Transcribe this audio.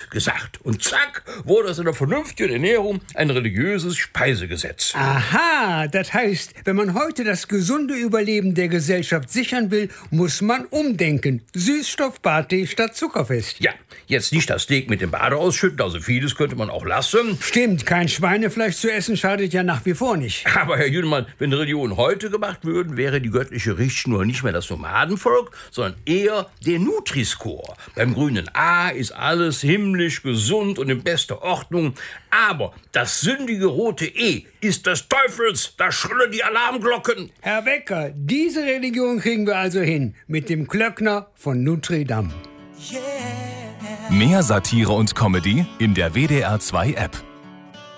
gesagt. Und zack, wurde es in der vernünftigen Ernährung ein religiöses Speisegesetz. Aha, das heißt, wenn man heute das gesunde Überleben der Gesellschaft sichern will, muss man umdenken. Süßstoffparty statt Zuckerfest. Ja, jetzt nicht das Steak mit dem Bade ausschütten, also vieles könnte man auch lassen. Stimmt, kein Schweinefleisch zu essen schadet ja nach wie vor nicht. Aber Herr Jüdemann, wenn Religionen heute gemacht würden, wäre die göttliche Richtschnur nicht mehr das Nomadenvolk, sondern eher der Nutri-Score. Beim grünen A ist alles himmlisch, gesund und in bester Ordnung. Aber das sündige rote E ist des Teufels, da schrillen die Alarmglocken. Herr Wecker, diese Religion kriegen wir also hin. Mit dem Klöckner von Notre Dame. Mehr Satire und Comedy in der WDR 2 App.